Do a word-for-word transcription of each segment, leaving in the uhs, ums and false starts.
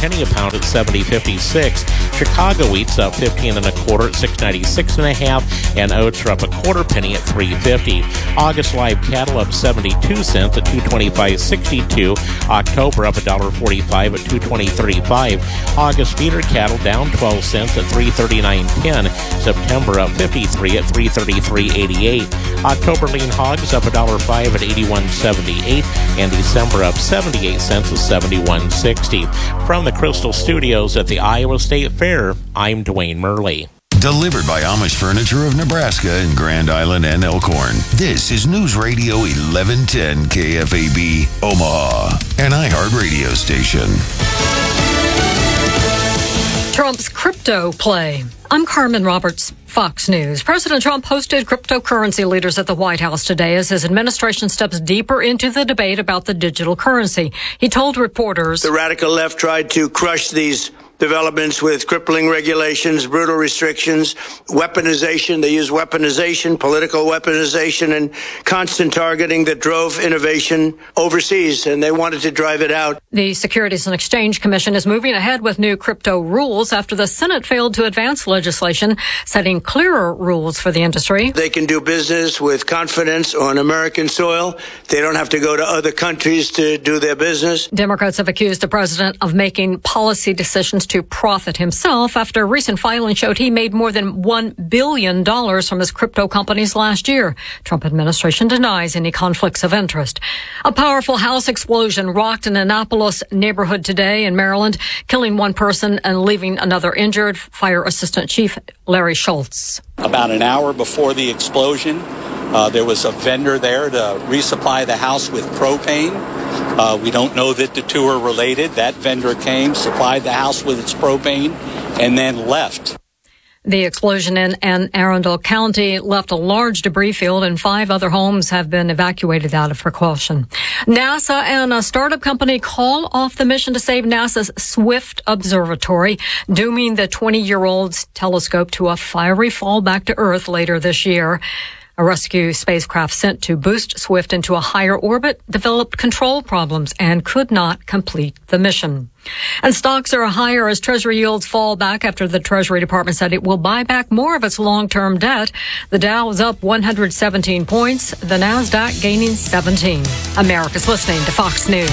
penny a pound at seventy fifty-six. Chicago wheat's up fifteen and a quarter at six ninety-six and a half, and oats are up a quarter penny at three fifty. August live cattle up seventy-two cents at two twenty-five sixty-two. October up one forty-five at two twenty-three five. August feeder cattle down twelve cents at three thirty-nine ten. September up fifty-three at three thirty-three eighty-eight. October lean hogs up one five at eighty-one seventy-eight, and December up seventy-eight cents at seventy-one sixty. From the Crystal Studios at the Iowa State Fair, I'm Dwayne Murley. Delivered by Amish Furniture of Nebraska in Grand Island and Elkhorn. This is News Radio eleven ten K F A B, Omaha, an iHeart radio station. Trump's crypto play. I'm Carmen Roberts, Fox News. President Trump hosted cryptocurrency leaders at the White House today as his administration steps deeper into the debate about the digital currency. He told reporters, the radical left tried to crush these developments with crippling regulations, brutal restrictions, weaponization. They use weaponization, political weaponization, and constant targeting that drove innovation overseas, and they wanted to drive it out. The Securities and Exchange Commission is moving ahead with new crypto rules after the Senate failed to advance legislation setting clearer rules for the industry. They can do business with confidence on American soil. They don't have to go to other countries to do their business. Democrats have accused the president of making policy decisions to profit himself after a recent filing showed he made more than one billion dollars from his crypto companies last year. Trump administration denies any conflicts of interest. A powerful house explosion rocked an Annapolis neighborhood today in Maryland, killing one person and leaving another injured. Fire Assistant Chief Larry Schultz. About an hour before the explosion, uh, there was a vendor there to resupply the house with propane. Uh, we don't know that the two are related. That vendor came, supplied the house with its propane, and then left. The explosion in Anne Arundel County left a large debris field, and five other homes have been evacuated out of precaution. NASA and a startup company call off the mission to save NASA's Swift Observatory, dooming the twenty-year-old telescope to a fiery fall back to Earth later this year. A rescue spacecraft sent to boost Swift into a higher orbit developed control problems and could not complete the mission. And stocks are higher as Treasury yields fall back after the Treasury Department said it will buy back more of its long-term debt. The Dow is up one hundred seventeen points, the NASDAQ gaining seventeen. America's listening to Fox News.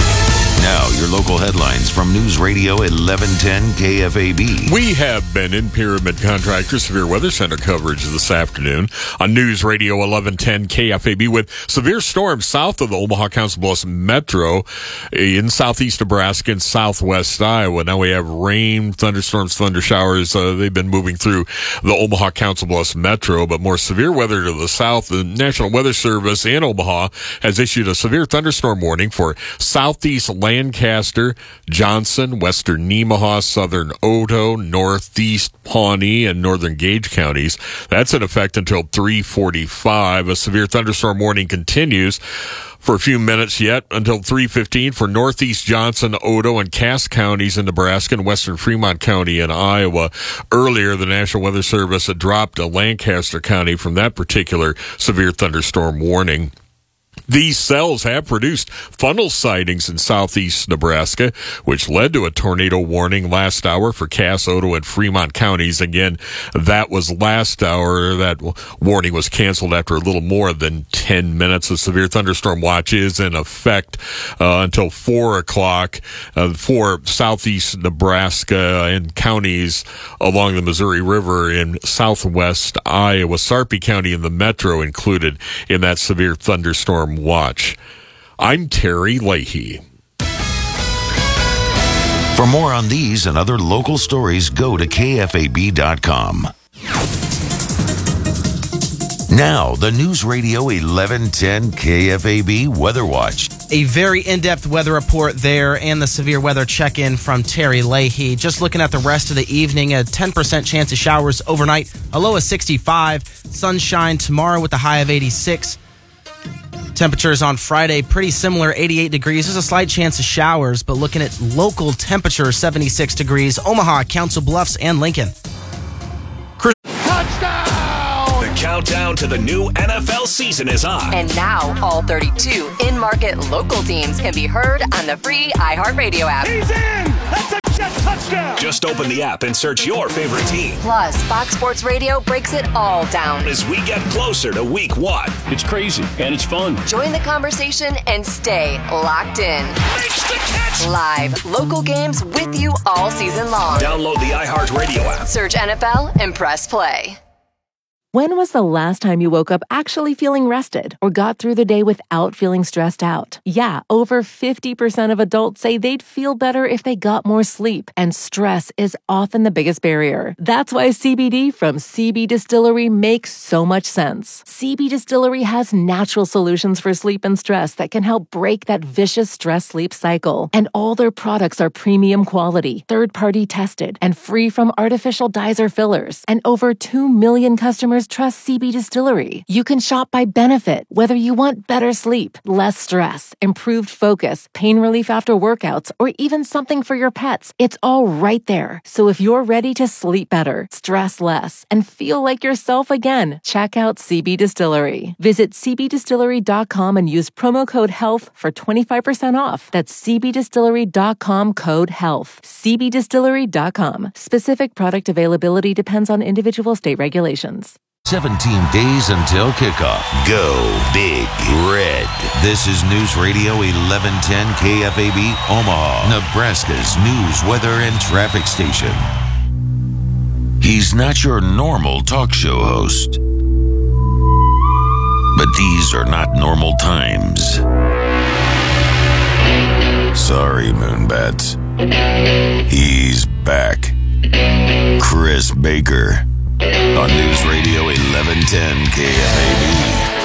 Now, your local headlines from News Radio eleven ten K F A B. We have been in Pyramid Contractor Severe Weather Center coverage this afternoon on News Radio eleven ten K F A B with severe storms south of the Omaha Council Bluffs Metro in southeast Nebraska and southwest Iowa. Now we have rain, thunderstorms, thunder showers. Uh, they've been moving through the Omaha Council Bluffs Metro, but more severe weather to the south. The National Weather Service in Omaha has issued a severe thunderstorm warning for southeast Lancaster, Johnson, western Nemaha, southern Otoe, northeast Pawnee, and northern Gage counties. That's in effect until three forty-five. A severe thunderstorm warning continues for a few minutes yet until three fifteen for northeast Johnson, Otoe, and Cass counties in Nebraska and western Fremont County in Iowa. Earlier, the National Weather Service had dropped a Lancaster County from that particular severe thunderstorm warning. These cells have produced funnel sightings in southeast Nebraska, which led to a tornado warning last hour for Cass, Otoe, and Fremont counties. Again, that was last hour. That warning was canceled after a little more than ten minutes. The severe thunderstorm watch is in effect uh, until four o'clock uh, for southeast Nebraska and counties along the Missouri River in southwest Iowa. Sarpy County and the Metro included in that severe thunderstorm watch. I'm Terry Leahy. For more on these and other local stories, go to K F A B dot com. Now, the News Radio eleven ten K F A B Weather Watch. A very in-depth weather report there and the severe weather check-in from Terry Leahy. Just looking at the rest of the evening, a ten percent chance of showers overnight, a low of sixty-five. Sunshine tomorrow with a high of eighty-six. Temperatures on Friday, pretty similar, eighty-eight degrees. There's a slight chance of showers, but looking at local temperatures, seventy-six degrees. Omaha, Council Bluffs, and Lincoln. Touchdown! The countdown to the new N F L season is on. And now, all thirty-two in-market local teams can be heard on the free iHeartRadio app. He's in! That's a Just open the app and search your favorite team. Plus, Fox Sports Radio breaks it all down as we get closer to week one. It's crazy and it's fun. Join the conversation and stay locked in. Makes the catch! Live, local games with you all season long. Download the iHeartRadio app. Search N F L and press play. When was the last time you woke up actually feeling rested or got through the day without feeling stressed out? Yeah, over fifty percent of adults say they'd feel better if they got more sleep, and stress is often the biggest barrier. That's why C B D from C B Distillery makes so much sense. C B Distillery has natural solutions for sleep and stress that can help break that vicious stress-sleep cycle. And all their products are premium quality, third-party tested, and free from artificial dyes or fillers. And over two million customers trust C B Distillery. You can shop by benefit, whether you want better sleep, less stress, improved focus, pain relief after workouts, or even something for your pets. It's all right there. So if you're ready to sleep better, stress less, and feel like yourself again, check out C B Distillery. Visit c b distillery dot com and use promo code HEALTH for twenty-five percent off. That's c b distillery dot com code HEALTH. c b distillery dot com. Specific product availability depends on individual state regulations. seventeen days until kickoff. Go Big Red. This is News Radio eleven ten K F A B Omaha, Nebraska's news, weather, and traffic station. He's not your normal talk show host. But these are not normal times. Sorry, Moonbats. He's back. Chris Baker. On News Radio eleven ten K F A B.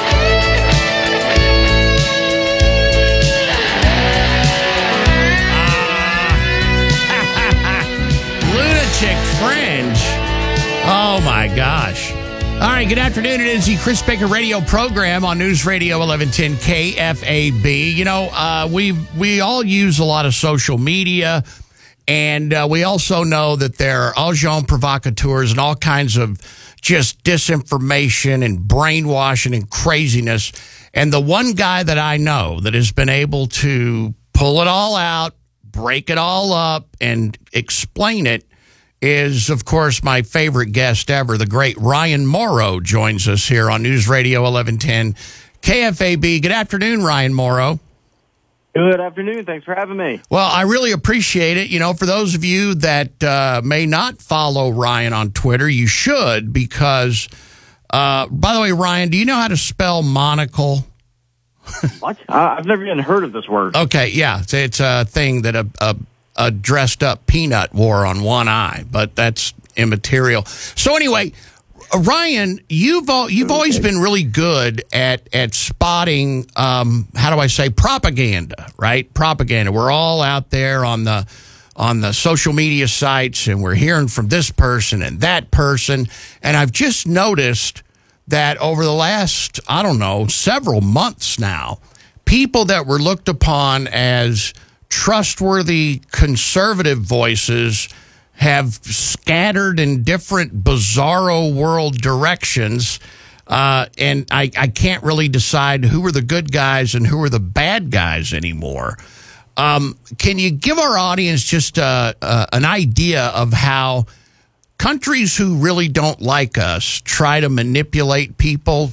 Lunatic Fringe. Oh, my gosh. All right, good afternoon. It is the Chris Baker radio program on News Radio eleven ten K F A B. You know, uh, we we all use a lot of social media. And uh, we also know that there are agents provocateurs and all kinds of just disinformation and brainwashing and craziness. And the one guy that I know that has been able to pull it all out, break it all up, and explain it is, of course, my favorite guest ever, the great Ryan Mauro joins us here on News Radio eleven ten K F A B. Good afternoon, Ryan Mauro. Good afternoon. Thanks for having me. Well, I really appreciate it. You know, for those of you that uh, may not follow Ryan on Twitter, you should, because, uh, by the way, Ryan, do you know how to spell monocle? What? Uh, I've never even heard of this word. Okay, yeah. It's, it's a thing that a, a, a dressed-up peanut wore on one eye, but that's immaterial. So anyway, Ryan, you've all, you've always been really good at at spotting, um, how do I say, propaganda, right? Propaganda. We're all out there on the on the social media sites, and we're hearing from this person and that person. And I've just noticed that over the last, I don't know, several months now, people that were looked upon as trustworthy conservative voices have scattered in different bizarro world directions, uh, and I, I can't really decide who are the good guys and who are the bad guys anymore. Um, can you give our audience just uh, uh, an idea of how countries who really don't like us try to manipulate people?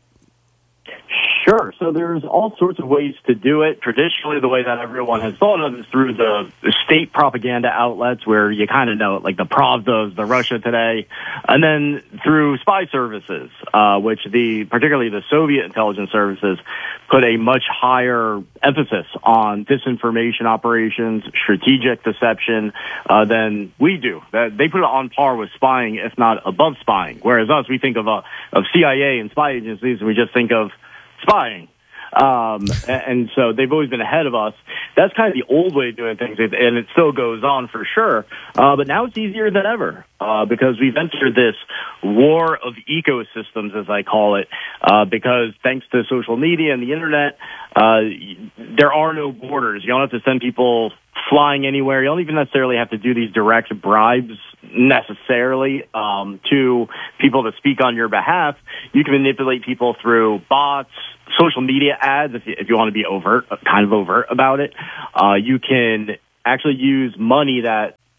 Sure. So there's all sorts of ways to do it. Traditionally, the way that everyone has thought of is through the, the state propaganda outlets, where you kind of know it, like the Pravdas, the Russia Today, and then through spy services, uh, which the particularly the Soviet intelligence services put a much higher emphasis on disinformation operations, strategic deception, uh, than we do. That they put it on par with spying, if not above spying. Whereas us, we think of uh, of C I A and spy agencies, and we just think of spying. Um, and so they've always been ahead of us. That's kind of the old way of doing things, and it still goes on for sure. Uh, but now it's easier than ever, uh, because we've entered this war of ecosystems, as I call it, uh, because thanks to social media and the internet, uh, there are no borders. You don't have to send people flying anywhere. You don't even necessarily have to do these direct bribes necessarily um, to people to speak on your behalf. You can manipulate people through bots, social media ads, if you, if you want to be overt, kind of overt about it. Uh, you can actually use money that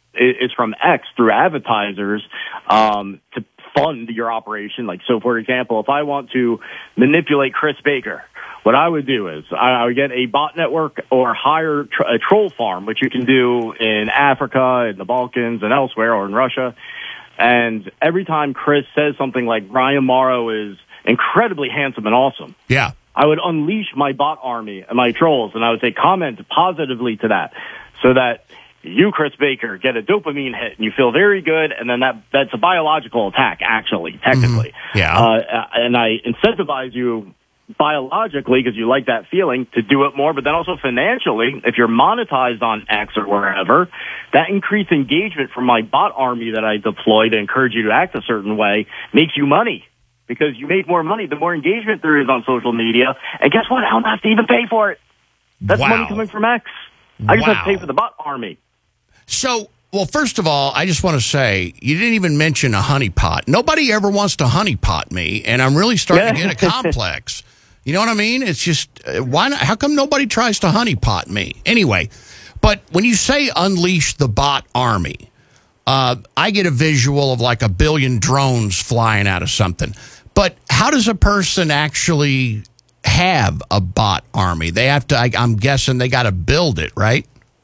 is from X through advertisers um, to fund your operation. Like, so for example, if I want to manipulate Chris Baker, what I would do is I would get a bot network or hire tr- a troll farm, which you can do in Africa, in the Balkans, and elsewhere, or in Russia. And every time Chris says something like Ryan Morrow is incredibly handsome and awesome, yeah, I would unleash my bot army and my trolls, and I would say comment positively to that, so that you, Chris Baker, get a dopamine hit and you feel very good, and then that that's a biological attack, actually, technically. Mm-hmm. Yeah. Uh, and I incentivize you biologically, because you like that feeling, to do it more, but then also financially, if you're monetized on X or wherever, that increased engagement from my bot army that I deploy to encourage you to act a certain way makes you money, because you make more money the more engagement there is on social media. And guess what? I don't have to even pay for it. That's Wow. money coming from X. I just Wow. have to pay for the bot army. So, well, first of all, I just want to say, you didn't even mention a honeypot. Nobody ever wants to honeypot me, and I'm really starting Yeah. to get a complex. You know what I mean? It's just, uh, why not? How come nobody tries to honeypot me? Anyway, but when you say unleash the bot army, uh, I get a visual of like a billion drones flying out of something. But how does a person actually have a bot army? They have to, I, I'm guessing they got to build it, right?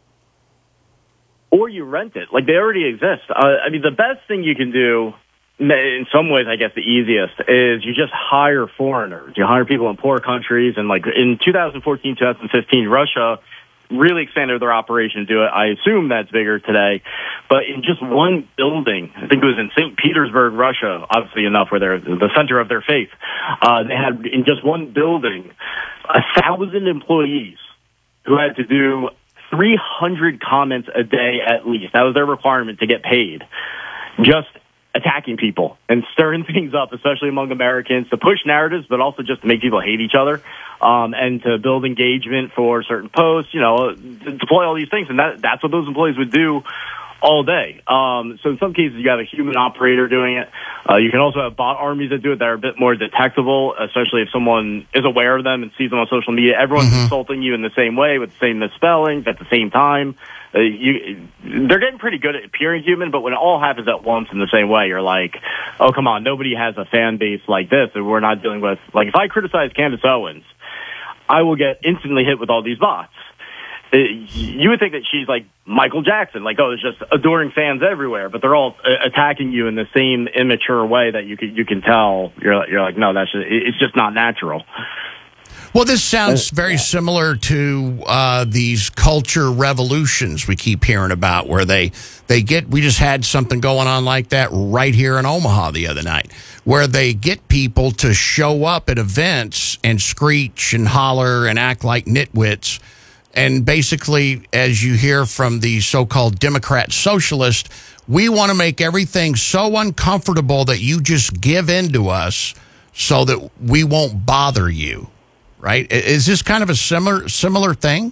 Or you rent it. Like, they already exist. Uh, I mean, the best thing you can do, in some ways, I guess the easiest, is you just hire foreigners. You hire people in poor countries. And like in two thousand fourteen, two thousand fifteen, Russia really expanded their operation to do it. I assume that's bigger today. But in just one building, I think it was in Saint Petersburg, Russia, obviously enough, where they're the center of their faith, uh, they had in just one building a thousand employees who had to do three hundred comments a day at least. That was their requirement to get paid. Just attacking people and stirring things up, especially among Americans, to push narratives, but also just to make people hate each other, um, and to build engagement for certain posts, you know, deploy all these things. And that, that's what those employees would do all day. Um, so in some cases, you have a human operator doing it. Uh, you can also have bot armies that do it that are a bit more detectable, especially if someone is aware of them and sees them on social media. Everyone's mm-hmm. insulting you in the same way with the same misspellings at the same time. Uh, you, they're getting pretty good at appearing human, but when it all happens at once in the same way, you're like, oh, come on, nobody has a fan base like this, and we're not dealing with, like, if I criticize Candace Owens, I will get instantly hit with all these bots. Uh, you would think that she's like Michael Jackson, like, oh, there's just adoring fans everywhere, but they're all uh, attacking you in the same immature way that you can, you can tell. You're, you're like, no, that's just, it's just not natural. Well, this sounds very similar to uh, these culture revolutions we keep hearing about, where they they get. We just had something going on like that right here in Omaha the other night, where they get people to show up at events and screech and holler and act like nitwits. And basically, as you hear from the so-called Democrat socialists, we want to make everything so uncomfortable that you just give in to us so that we won't bother you. Right? Is this kind of a similar similar thing?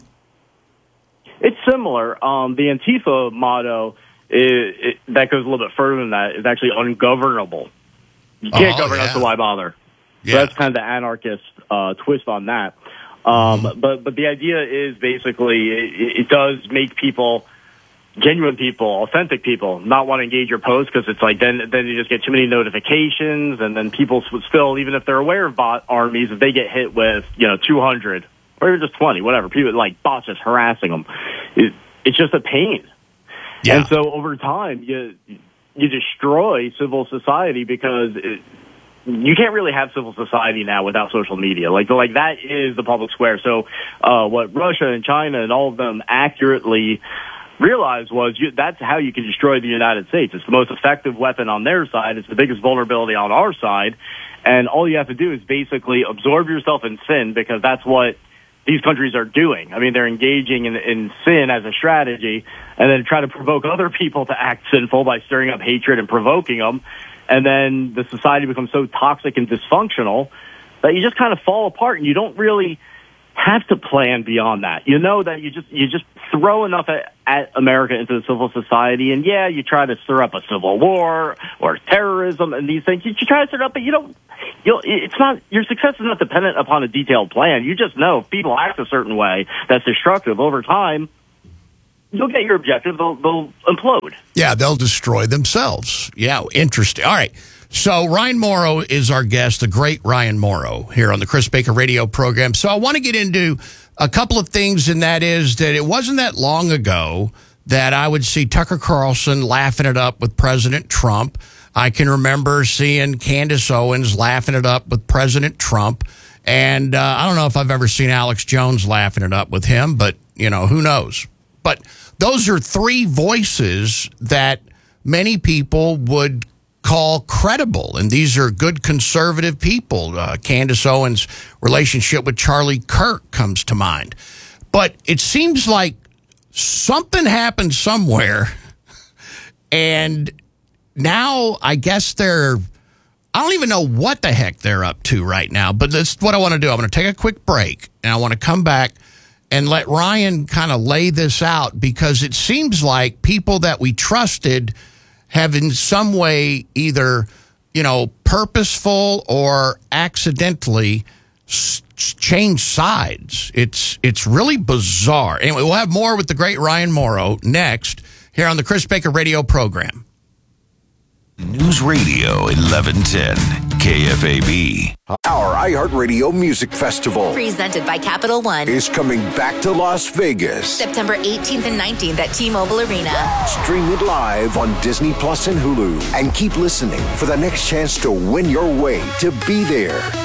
It's similar. Um, the Antifa motto is, it, that goes a little bit further than that, is actually ungovernable. You can't oh, govern yeah. us, so why bother? Yeah. So that's kind of the anarchist uh, twist on that. Um, mm-hmm. But but the idea is basically it, it does make people, genuine people, authentic people, not want to engage your post, because it's like then then you just get too many notifications, and then people still, even if they're aware of bot armies, if they get hit with, you know, two hundred or even just twenty, whatever, people like bots just harassing them, it, it's just a pain. Yeah. And so over time, you you destroy civil society, because it, you can't really have civil society now without social media. Like, like that is the public square. So, uh, what Russia and China and all of them accurately realized was you, that's how you can destroy the United States. It's the most effective weapon on their side. It's the biggest vulnerability on our side. And all you have to do is basically absorb yourself in sin, because that's what these countries are doing. I mean, they're engaging in, in sin as a strategy, and then try to provoke other people to act sinful by stirring up hatred and provoking them. And then the society becomes so toxic and dysfunctional that you just kind of fall apart, and you don't really have to plan beyond that. You know that you just you just throw enough at, at America into the civil society, and yeah, you try to stir up a civil war or terrorism and these things. You, you try to stir it up, but you don't. You'll, it's not your success is not dependent upon a detailed plan. You just know if people act a certain way that's destructive over time. you'll get your objective. They'll, they'll implode. Yeah, they'll destroy themselves. Yeah, interesting. All right. So Ryan Morrow is our guest, the great Ryan Morrow, here on the Chris Baker radio program. So I want to get into a couple of things, and that is that it wasn't that long ago that I would see Tucker Carlson laughing it up with President Trump. I can remember seeing Candace Owens laughing it up with President Trump. And uh, I don't know if I've ever seen Alex Jones laughing it up with him, but, you know, who knows? But those are three voices that many people would call credible, and these are good conservative people. Uh, Candace Owens' relationship with Charlie Kirk comes to mind. But it seems like something happened somewhere, and now I guess they're, I don't even know what the heck they're up to right now, but that's what I want to do. I'm going to take a quick break, and I want to come back and let Ryan kind of lay this out, because it seems like people that we trusted have in some way either, you know, purposeful or accidentally s- changed sides. It's it's really bizarre. Anyway, we'll have more with the great Ryan Morrow next here on the Chris Baker radio program. News Radio eleven ten K F A B. Our iHeartRadio Music Festival, presented by Capital One, is coming back to Las Vegas. September eighteenth and nineteenth at T-Mobile Arena. Stream it live on Disney Plus and Hulu. And keep listening for the next chance to win your way to be there.